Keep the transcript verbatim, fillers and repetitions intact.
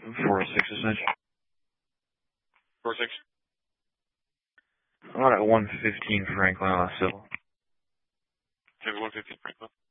four oh six Ascension. four six. I'm at one fifteen Franklin on a civil. Maybe one fifteen Franklin.